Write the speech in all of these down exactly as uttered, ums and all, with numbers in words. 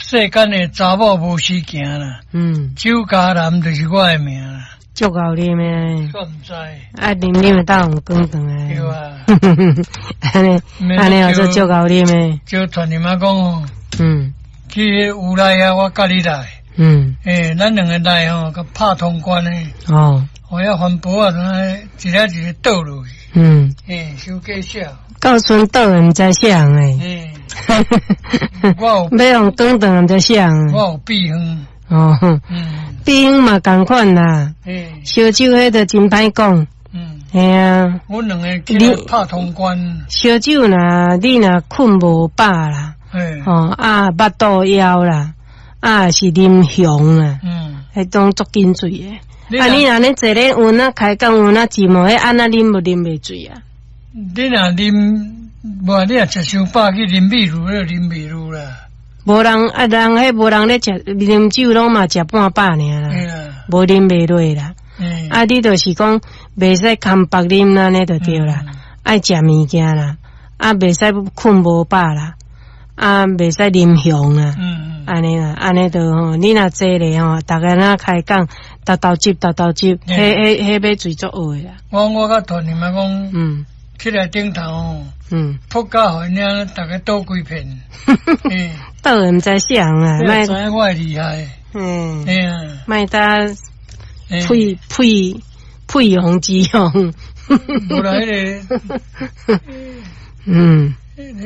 世间的查某无时行啦，嗯，酒家男就是我的命啦。 足够啉诶， 我毋知。 啊，啉啉会当有光肠诶。 对啊。 安尼安尼也做足够啉诶。 就传你妈讲哦。嗯。去有来啊，我甲你来。嗯。诶，咱两个来吼，甲拍通关诶。哦。我要环保啊，一日一日倒落去。嗯。诶，收假少。 到村倒毋知啥人诶。嗯。我有。要用光肠毋知啥人。 我有避风。 哦。嗯。冰嘛共款啦，烧酒迄个真歹讲，嗯，系啊， 阮两个去拍通关。 烧酒若你若困无饱啦，哦啊，腹肚枵啦，啊是啉香啦，嗯，迄种足紧醉诶。啊，你若咧坐咧温啊开讲温啊寂寞，迄安那啉无啉袂醉啊？ 你若啉，无你若食伤饱去啉秘鲁，你啉秘鲁啦。 无人啊，人迄无人咧食啉酒，拢嘛食半饱尔啦，无啉袂落啦。啊，你就是讲袂使空白啉安尼就对啦，爱食物件啦，啊袂使困无饱啦，啊袂使啉香啦，安尼啦，安尼就吼，你若坐咧吼，逐个若开讲，叨叨接叨叨接，迄迄迄要醉足学啦。 我我甲同你们讲，嗯，起来顶头，嗯，扑甲互因遐逐个倒几片，嗯。 倒毋知啥人啊， 莫知我会厉害。嗯，哎呀， 莫搭配配配红之红。 无啦，迄个， 嗯，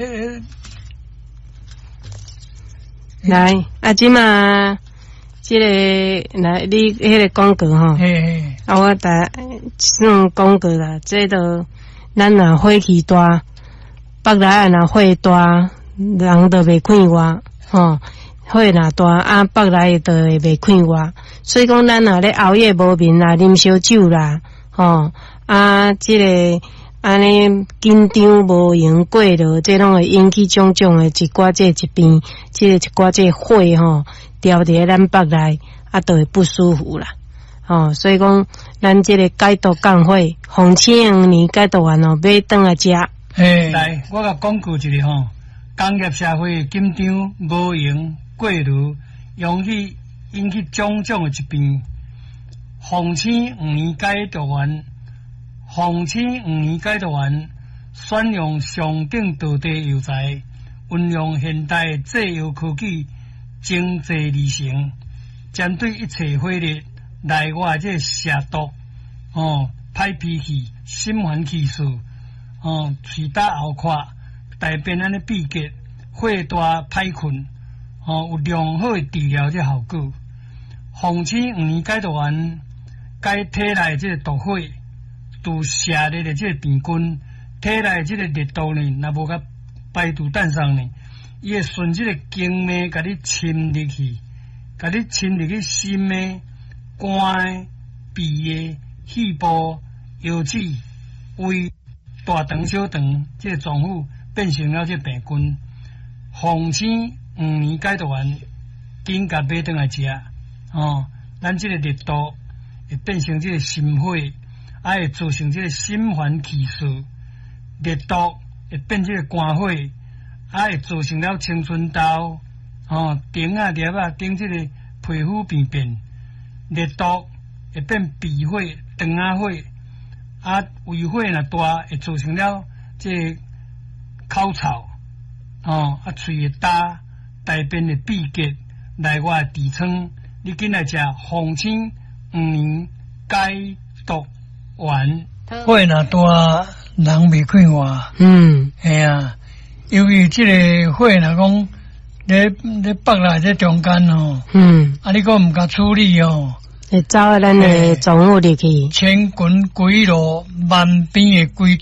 来，啊，即嘛，即个来，你迄个广告吼，啊，我打算广告啦，这都咱若火气大，北来若火大。人都袂看我，吼，火若大啊，北来都会袂看我，所以讲咱若咧熬夜无眠啦，啉烧酒啦，吼啊，即、这个安尼紧张无闲过落，这拢会引起种种诶一寡这疾病，即、这个一寡这火吼，调伫咱北来啊，都会不舒服啦，吼，所以讲咱即个解毒降火，红青年解毒完哦，买转来食。 诶，来，我甲广告一个吼。工业社会紧张无闲过度，容易引起种种的疾病。红星五年解毒丸，红星五年解毒丸选用上等道地药材，运用现代制药科技，精制而成，针对一切火热、内外这蛇毒、哦、歹脾气、心烦气躁、哦、喙打喉壳。大便安尼闭结，火大歹困，吼、哦、有良好的治疗这效果。红星五年解毒丸，解体内这个毒火，除射热的这个病菌，体内这个热度呢，若无甲排毒蛋上呢，伊会顺这个经脉，甲你侵入去，甲你侵入去心的、肝的、鼻的、肺部、腰子、胃、大肠、小肠这个脏腑。变成了这病菌，红星五年解毒丸，紧甲买转来食，哦，咱这个热度会变成这个心火，啊会造成这个心烦气躁，热度会变这个肝火，啊会造成了青春痘，哦，顶啊粒啊顶这个皮肤病变，热度会变鼻火、肠啊火，啊胃火若大会造成了这个口臭，哦，啊，喙会焦，大便会闭结，内外痔疮，你紧来食红星五年解毒丸。火若大，人袂看我。嗯，系啊，由于即个火若讲咧咧北来这中间哦，嗯，啊，你讲毋甲处理哦， 会走咱的脏物入去， 千滚几路，万变会规。